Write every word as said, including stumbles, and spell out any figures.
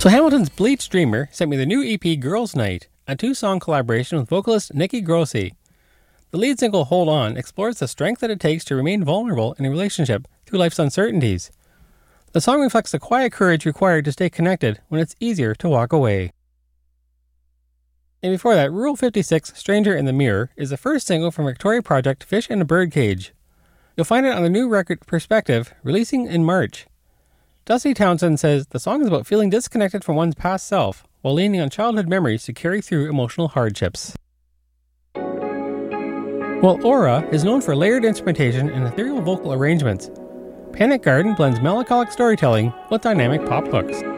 So Hamilton's Bleach Dreamer sent me the new E P Girls Night, a two-song collaboration with vocalist Nikki Grossi. The lead single Hold On explores the strength that it takes to remain vulnerable in a relationship through life's uncertainties. The song reflects the quiet courage required to stay connected when it's easier to walk away. And before that, Rule fifty-six, Stranger in the Mirror, is the first single from Victoria Project Fish in a Birdcage. You'll find it on the new record Perspective, releasing in March. Dusty Townsend says the song is about feeling disconnected from one's past self, while leaning on childhood memories to carry through emotional hardships. While Aura is known for layered instrumentation and ethereal vocal arrangements, Panic Garden blends melancholic storytelling with dynamic pop hooks.